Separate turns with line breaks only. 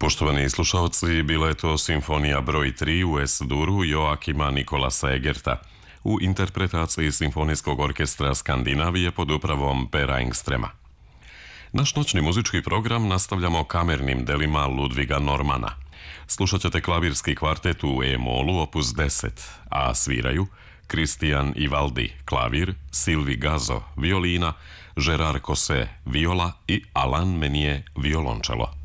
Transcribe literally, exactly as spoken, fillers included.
Poštovani slušalci, bila je to simfonija broj tri u S-duru Joakima Nikolasa Egerta u interpretaciji Simfonijskog orkestra Skandinavije pod upravom Pera Engstrema. Naš noćni muzički program nastavljamo kamernim delima Ludviga Normana. Slušat ćete klavirski kvartet u E-molu opus deset, a sviraju Christian Ivaldi, klavir, Sylvie Gazo, violina, Gerard Cosset, viola i Alain Menier, violončelo.